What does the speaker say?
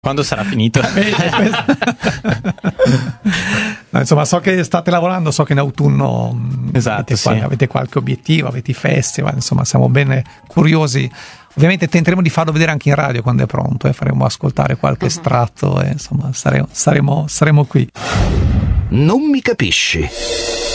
Quando sarà finito? No, insomma, so che state lavorando, so che in autunno esatto, avete qualche obiettivo, avete i festival, insomma siamo ben curiosi. Ovviamente tenteremo di farlo vedere anche in radio quando è pronto, faremo ascoltare qualche estratto e insomma saremo qui. Non mi capisci.